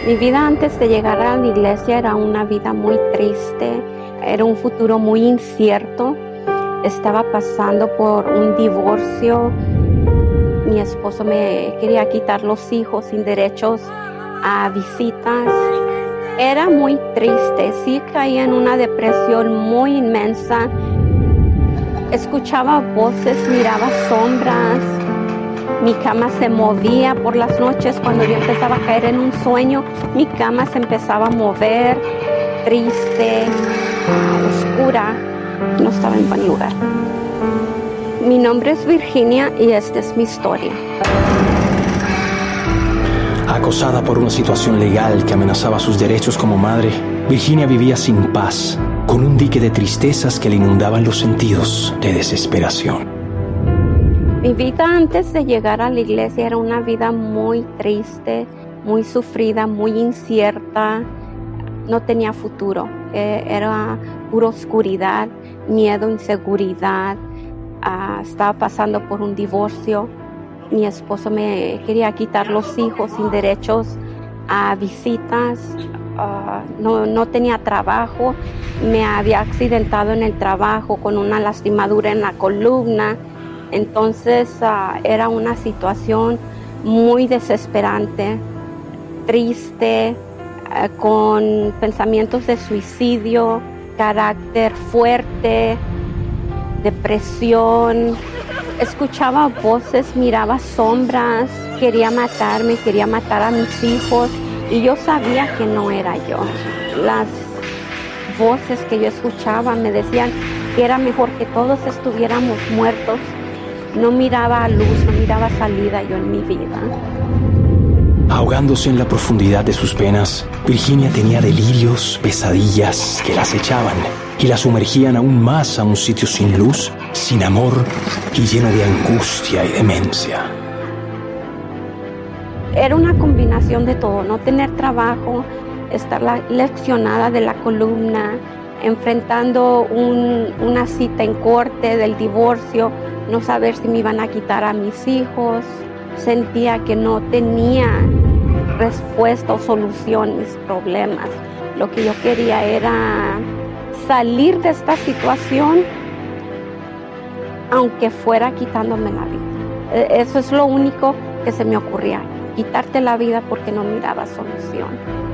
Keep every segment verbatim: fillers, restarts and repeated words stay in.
Mi vida antes de llegar a la iglesia era una vida muy triste, era un futuro muy incierto. Estaba pasando por un divorcio. Mi esposo me quería quitar los hijos sin derechos a visitas. Era muy triste, sí caía en una depresión muy inmensa. Escuchaba voces, miraba sombras. Mi cama se movía por las noches cuando yo empezaba a caer en un sueño. Mi cama se empezaba a mover, triste, oscura. No estaba en buen lugar. Mi nombre es Virginia y esta es mi historia. Acosada por una situación legal que amenazaba sus derechos como madre, Virginia vivía sin paz, con un dique de tristezas que le inundaban los sentidos de desesperación. Mi vida antes de llegar a la iglesia era una vida muy triste, muy sufrida, muy incierta. No tenía futuro. Eh, era pura oscuridad, miedo, inseguridad. Uh, estaba pasando por un divorcio. Mi esposo me quería quitar los hijos sin derechos a visitas. Uh, no, no tenía trabajo. Me había accidentado en el trabajo con una lastimadura en la columna. Entonces uh, era una situación muy desesperante, triste, uh, con pensamientos de suicidio, carácter fuerte, depresión. Escuchaba voces, miraba sombras, quería matarme, quería matar a mis hijos y yo sabía que no era yo. Las voces que yo escuchaba me decían que era mejor que todos estuviéramos muertos. No miraba luz, no miraba salida yo en mi vida. Ahogándose en la profundidad de sus penas, Virginia tenía delirios, pesadillas que la acechaban y la sumergían aún más a un sitio sin luz, sin amor y lleno de angustia y demencia. Era una combinación de todo, no tener trabajo, estar leccionada de la columna, enfrentando un, una cita en corte del divorcio, no saber si me iban a quitar a mis hijos. Sentía que no tenía respuesta o solución a mis problemas. Lo que yo quería era salir de esta situación, aunque fuera quitándome la vida. Eso es lo único que se me ocurría, quitarte la vida porque no miraba solución.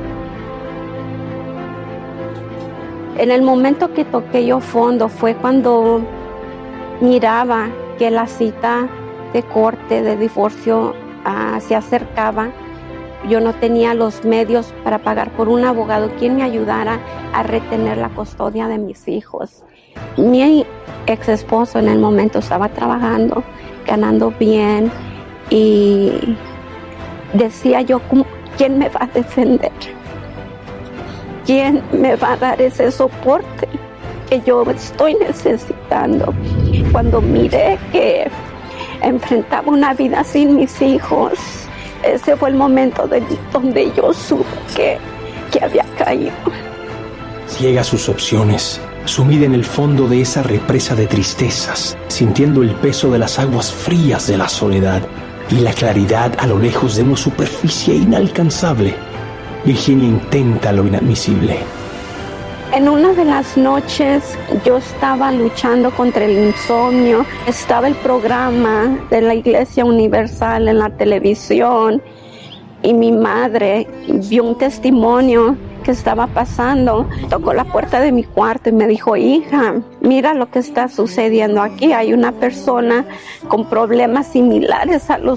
En el momento que toqué yo fondo fue cuando miraba que la cita de corte, de divorcio, uh, se acercaba. Yo no tenía los medios para pagar por un abogado quien me ayudara a retener la custodia de mis hijos. Mi ex esposo en el momento estaba trabajando, ganando bien y decía yo, ¿quién me va a defender? ¿Quién me va a dar ese soporte que yo estoy necesitando? Cuando miré que enfrentaba una vida sin mis hijos, ese fue el momento de, donde yo supe que, que había caído. Ciega a sus opciones, sumida en el fondo de esa represa de tristezas, sintiendo el peso de las aguas frías de la soledad y la claridad a lo lejos de una superficie inalcanzable, Virginia intenta lo inadmisible. En una de las noches yo estaba luchando contra el insomnio. Estaba el programa de la Iglesia Universal en la televisión y mi madre vio un testimonio que estaba pasando. Tocó la puerta de mi cuarto y me dijo, hija, mira lo que está sucediendo aquí. Hay una persona con problemas similares a los